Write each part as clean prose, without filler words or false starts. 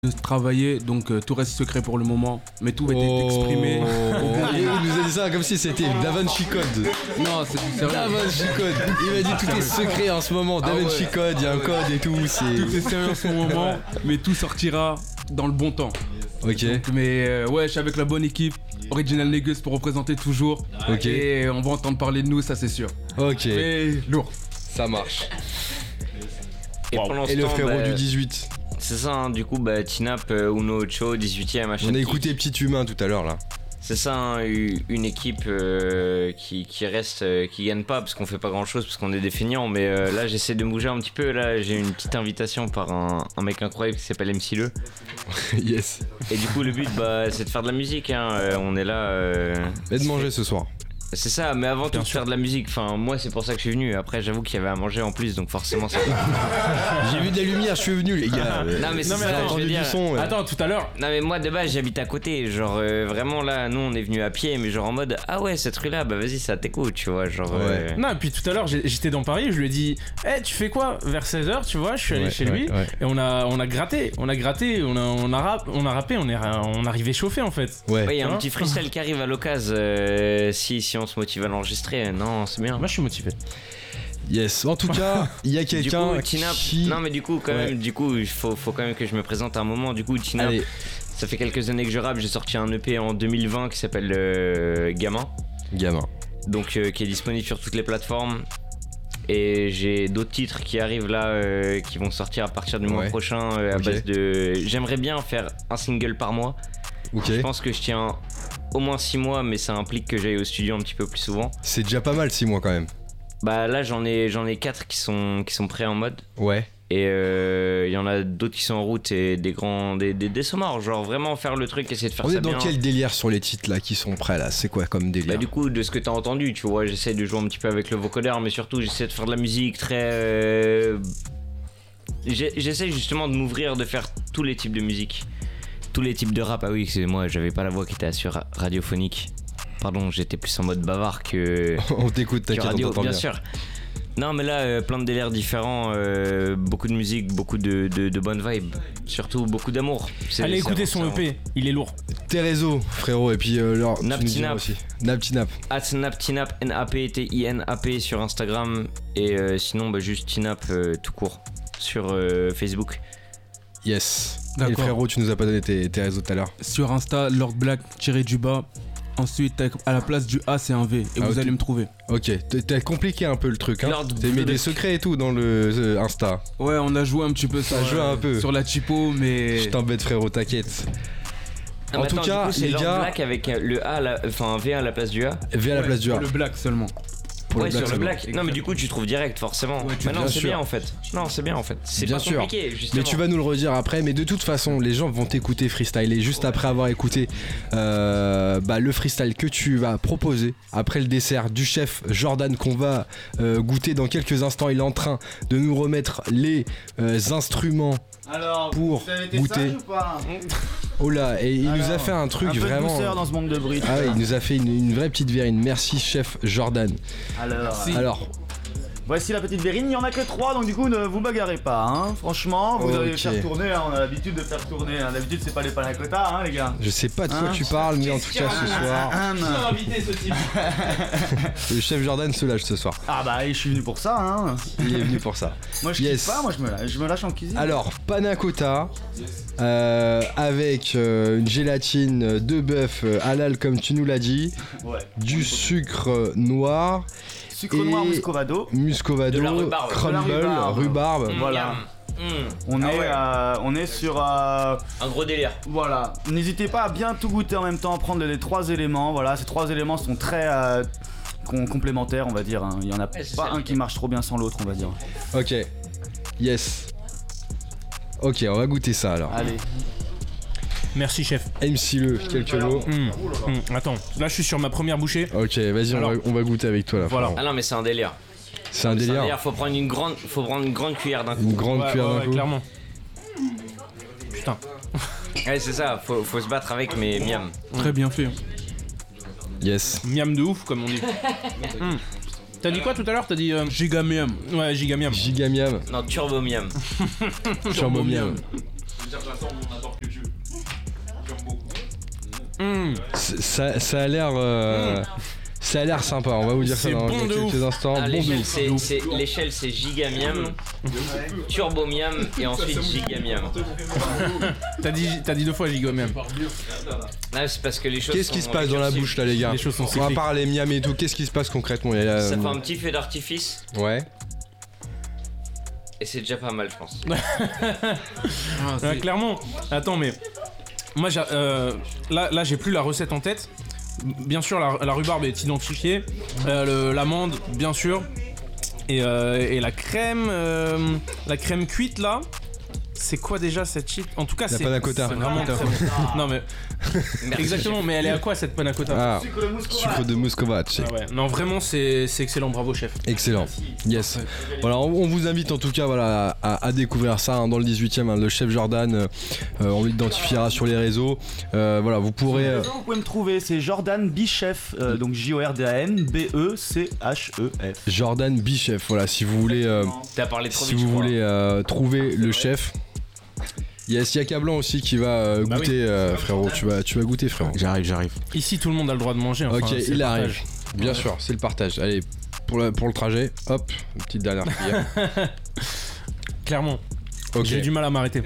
de travailler, donc tout reste secret pour le moment, mais tout va être exprimé. Il nous a dit ça comme si c'était DaVinci Code. Non, c'est du sérieux. DaVinci Code. Il m'a dit tout est secret en ce moment. DaVinci Code, il y a un code et tout. Tout est sérieux en ce moment, mais tout sortira dans le bon temps. Ok. Donc, mais ouais, je suis avec la bonne équipe. Original Negus pour représenter toujours. Ok. Et on va entendre parler de nous, ça c'est sûr. Ok. Mais lourd. Ça marche. Et, Wow. Et le frérot du 18. C'est ça, hein, du coup, Tinap, Uno Ocho, 18ème, machin. On a écouté Petit Humain tout à l'heure là. C'est ça, hein, une équipe qui reste, qui gagne pas parce qu'on fait pas grand chose, parce qu'on est des feignants. Mais là, j'essaie de bouger un petit peu. Là, j'ai une petite invitation par un mec incroyable qui s'appelle MC Le. Yes. Et du coup, le but, c'est de faire de la musique. Hein. On est là. Et de manger ce soir. C'est ça, mais avant tout de faire de la musique. Enfin, moi, c'est pour ça que je suis venu. Après, j'avoue qu'il y avait à manger en plus, donc forcément, ça. J'ai vu de la lumière, je suis venu, les gars. Non, mais c'est ça, attends, je veux dire. du son. Attends, tout à l'heure. Non, mais moi, de base, j'habite à côté. Genre, vraiment, là, nous, on est venu à pied, mais genre en mode, ah ouais, cette rue-là, bah vas-y, ça t'écoute, tu vois. Genre. Ouais. Non, et puis tout à l'heure, j'étais dans Paris, je lui ai dit, tu fais quoi vers 16h, tu vois, je suis allé chez lui, et on a gratté, on a rappé, on arrivait chauffé en fait. Ouais. Ouais, il y a un petit freestyle qui arrive à l'occasion, si on se motive à l'enregistrer. Non, c'est bien. Moi, je suis motivé. Yes. En tout cas, il y a quelqu'un du coup, Tinap, qui... Non, mais du coup, quand même, du coup, il faut quand même que je me présente à un moment. Du coup, Tinap, Allez. ça fait quelques années que je rappe. J'ai sorti un EP en 2020 qui s'appelle Gamin. Donc, qui est disponible sur toutes les plateformes. Et j'ai d'autres titres qui arrivent là, qui vont sortir à partir du mois prochain à base de... J'aimerais bien faire un single par mois. Ok. Je pense que je tiens au moins 6 mois, mais ça implique que j'aille au studio un petit peu plus souvent. C'est déjà pas mal 6 mois quand même. Bah là j'en ai 4 qui sont prêts en mode. Ouais. Et il y en a d'autres qui sont en route et des sommards, genre vraiment faire le truc, essayer de faire On ça est dans bien. quel délire sur les titres là qui sont prêts là? C'est quoi comme délire? Bah du coup, de ce que t'as entendu, tu vois, j'essaie de jouer un petit peu avec le vocodeur, mais surtout j'essaie de faire de la musique très... J'essaie justement de m'ouvrir, de faire tous les types de musique. Tous les types de rap. Ah oui, excusez-moi, j'avais pas la voix qui était sur radiophonique. Pardon, j'étais plus en mode bavard que... On t'écoute, t'inquiète, radio, on t'entend bien bien. sûr. Non mais là, plein de délires différents, beaucoup de musique, beaucoup de bonnes vibes. Surtout beaucoup d'amour. Allez écouter son EP, il est lourd. Tes réseaux, frérot, et puis alors, Nap tu nous diras Tinap. aussi. Nap Tinap. @naptinap, NAPTINAP sur Instagram. Et sinon, juste Tinap tout court sur Facebook. Yes. Et D'accord. frérot, tu nous as pas donné tes réseaux tout à l'heure. Sur Insta, Lord Black _du-bas. Ensuite, à la place du A, c'est un V. Et vous allez me trouver. Ok, t'as compliqué un peu le truc, hein. Lord T'as mis Black. des secrets et tout dans le Insta. Ouais, on a joué un petit peu ça. a joué un peu. Sur la typo, mais. Je t'embête, frérot, t'inquiète. Ah, En mais tout attends, cas, du coup, c'est les Lord gars- Black avec le A, enfin un V à la place du A. V à la place du A. Pour le Black seulement. Pour Ouais, le Black sur le seulement. Black. Non, mais du coup, tu trouves direct, forcément. Ouais, tu- Mais non, bien c'est sûr. bien en fait. Non, c'est bien en fait. C'est Bien pas sûr. compliqué, justement. Mais tu vas nous le redire après, mais de toute façon, les gens vont t'écouter freestyler juste après avoir écouté le freestyle que tu vas proposer après le dessert du chef Jordan qu'on va goûter dans quelques instants. Il est en train de nous remettre les instruments Alors, pour vous avez été goûter. sage ou pas? Oh là, et il nous a Alors, fait un truc un peu vraiment. de douceur dans ce monde de bruit. Ah ouais, il nous a fait une vraie petite verrine. Merci chef Jordan. Alors, Voici la petite verrine, il n'y en a que 3, donc du coup ne vous bagarrez pas, hein. Franchement, vous allez Ok. faire tourner, hein. On a l'habitude de faire tourner, hein. D'habitude c'est pas les panna cotta, hein les gars. je sais pas de quoi Hein tu parles, mais en tout cas ce soir, le chef Jordan se lâche ce soir. Ah bah je suis venu pour ça, hein. Il est venu pour ça. Moi je Yes. kiffe pas, moi je me lâche en cuisine. Alors, panna cotta avec une gélatine de bœuf halal comme tu nous l'as dit, Ouais. du sucre noir, Sucre et- noir muscovado. muscovado, De la rhubarbe. crumble, De la rhubarbe. rhubarbe. Voilà. On est sur Un gros délire. voilà. N'hésitez pas à bien tout goûter en même temps, prendre les 3 éléments. Voilà, ces 3 éléments sont très complémentaires, on va dire, hein. Il y en a c'est pas ça, un qui marche trop bien sans l'autre, on va dire. Ok, yes. Ok, on va goûter ça alors. Allez. Merci chef. MC Le, quelques mots. Attends, là je suis sur ma première bouchée. Ok, vas-y, Alors- on va goûter avec toi là. Voilà. frérot. Ah non, mais c'est un délire. C'est un délire. Faut prendre une grande cuillère d'un coup. Une grande cuillère d'un coup. clairement. Putain. Ouais, c'est ça, faut se battre avec, mais miam. Très bien fait. Yes. Miam de ouf comme on dit. T'as dit quoi tout à l'heure? T'as dit Giga miam. Ouais, giga miam. Giga miam. Non, turbo miam. Turbo miam. Ça a l'air. Ça a l'air sympa, on va vous dire ça dans quelques instants. Ah, Bon l'échelle c'est giga miam, turbo miam et ensuite giga miam. T'as dit 2 fois giga miam. Là c'est parce que les choses. Qu'est-ce qui se passe dans la bouche là les gars? Les choses sont On va cycliques. parler miam et tout, qu'est-ce qui se passe concrètement? Ça fait un petit feu d'artifice Ouais. et c'est déjà pas mal je pense. Clairement. Attends mais moi là j'ai plus la recette en tête. Bien sûr la rhubarbe est identifiée, l'amande bien sûr et la crème cuite là. C'est quoi déjà cette shit? En tout cas, c'est panna cotta. vraiment très bon. Non mais Merci, exactement, chef. mais elle est à quoi cette panna cotta? Ah, sucre de muscovacci. Ah ouais. Non vraiment c'est excellent, bravo chef. Excellent. Yes. Voilà, on vous invite en tout cas voilà, à découvrir ça hein, dans le 18e, hein, le chef Jordan. On l'identifiera sur les réseaux. Voilà, vous pourrez. Vous pouvez me trouver, c'est Jordan Bichef, donc Jordan Bechef. Jordan Bichef. Voilà, si vous voulez. T'as parlé trop Si vite, vous je crois. voulez trouver le chef. Yes, Yaka Blanc aussi qui va goûter, frérot. Tu vas goûter, frérot. J'arrive. Ici tout le monde a le droit de manger. Enfin, Ok, c'est il le arrive. partage. Bien sûr, c'est le partage. Allez, pour le trajet, hop, une petite dernière cuillère. Clairement. Ok. J'ai du mal à m'arrêter.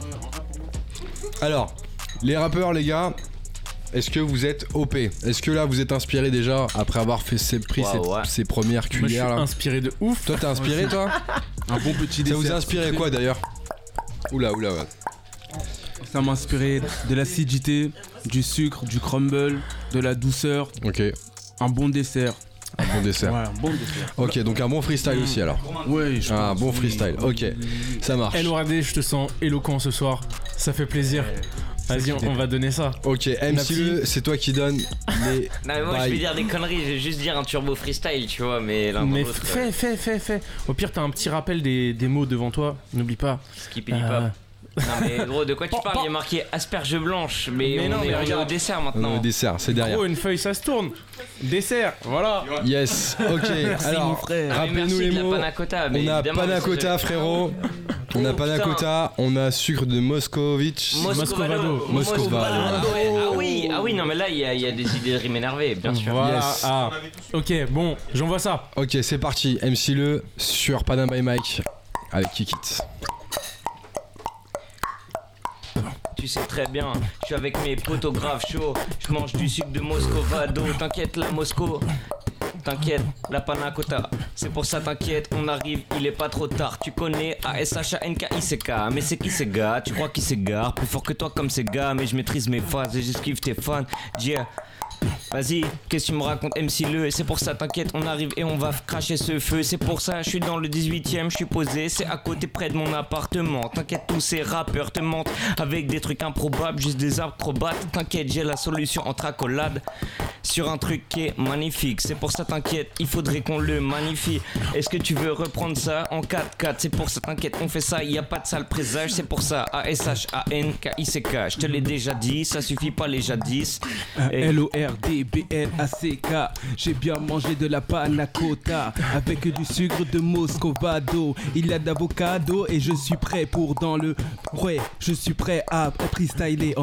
Alors, les rappeurs, les gars, est-ce que vous êtes OP? Est-ce que là vous êtes inspiré déjà après avoir pris Ouais. ces premières Moi je suis cuillères là? inspiré de ouf. Toi t'es inspiré toi? Un bon petit Ça dessert. vous a inspiré quoi d'ailleurs? Oula, ouais. Ça m'a inspiré de l'acidité, du sucre, du crumble, de la douceur, Ok, un bon dessert. un bon dessert. Ouais, un bon dessert. Ok, donc un bon freestyle aussi alors. Ouais, je Un pense, bon oui. freestyle, ok, ça marche. LORD, je te sens éloquent ce soir. Ça fait plaisir. Vas-y, on va donner ça. Ok, MC Le, c'est toi qui donne les. Non mais moi je bails. vais dire des conneries, je vais juste dire un turbo freestyle tu vois mais l'un dans Mais l'autre. fais. Au pire, t'as un petit rappel des mots devant toi. N'oublie pas. Skippity pop. Non mais gros de quoi tu parles? Il y a marqué asperge blanche mais Mais on non, est mais au regarde. dessert On est maintenant. au dessert, c'est derrière. Gros, une feuille, ça se tourne. Dessert, voilà. Yes, ok, mon alors frère. Ah, mais rappelez-nous merci les de la mots. panna cotta, mais On a évidemment, panna parce que- cotta, frérot. On a Oh, panna putain. cotta, on a sucre de Moscovitch. Moscovado. Moscovado. Ah oui, non mais là il y a des idées de rimes énervées, bien sûr. Voilà. Yes. Ah. Ok, bon, j'envoie ça. Ok, c'est parti. MC Le sur Panam by Mike avec Kikit. Tu sais très bien, je suis avec mes potos grave chauds. Je mange du sucre de Moscovado. T'inquiète la Mosco. T'inquiète, la panna cotta. C'est pour ça t'inquiète, on arrive, il est pas trop tard. Tu connais ASHANKICK. Mais c'est qui ces gars? Tu crois qu'ils s'égarent? Plus fort que toi comme ces gars. Mais je maîtrise mes phases et j'esquive tes fans. Yeah. Vas-y, qu'est-ce que tu me racontes MC Le? C'est pour ça t'inquiète, on arrive et on va cracher ce feu. C'est pour ça je suis dans le 18ème, je suis posé. C'est à côté près de mon appartement. T'inquiète, tous ces rappeurs te mentent avec des trucs improbables, juste des acrobates. T'inquiète, j'ai la solution entre accolades sur un truc qui est magnifique. C'est pour ça t'inquiète, il faudrait qu'on le magnifie. Est-ce que tu veux reprendre ça en 4-4? C'est pour ça t'inquiète, on fait ça, y a pas de sale présage. C'est pour ça ASHANKICK. Je te l'ai déjà dit, ça suffit pas les jadis. Et- LORDBLACK. J'ai bien mangé de la panna cotta avec du sucre de Moscovado. Il y a d'avocado et je suis prêt pour dans le. Ouais, je suis prêt à freestyler